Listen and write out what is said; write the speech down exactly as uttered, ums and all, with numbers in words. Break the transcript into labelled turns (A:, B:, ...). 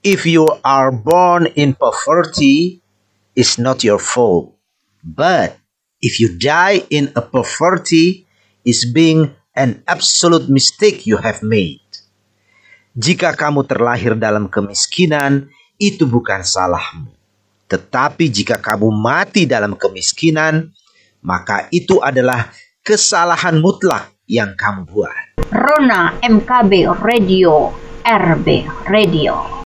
A: If you are born in poverty, it's not your fault. But if you die in a poverty, it's being an absolute mistake you have made. Jika kamu terlahir dalam kemiskinan, itu bukan salahmu. Tetapi jika kamu mati dalam kemiskinan, maka itu adalah kesalahan mutlak yang kamu buat.
B: Rona M K B Radio, R B Radio.